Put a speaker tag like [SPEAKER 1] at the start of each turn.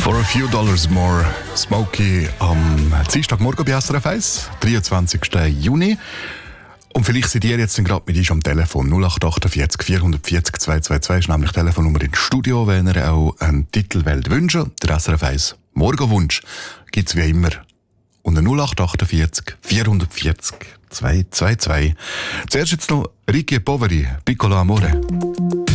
[SPEAKER 1] For a few dollars more, Smokey am Dienstagmorgen bei SRF 1, 23. Juni. Und vielleicht seid ihr jetzt gerade mit uns am Telefon 0848 440 222, ist nämlich die Telefonnummer ins Studio, wenn ihr auch einen Titel wünscht. Der SRF 1 Morgenwunsch gibt es wie immer unter 0848 440 222. Zuerst jetzt noch Ricky Poveri, Piccolo Amore.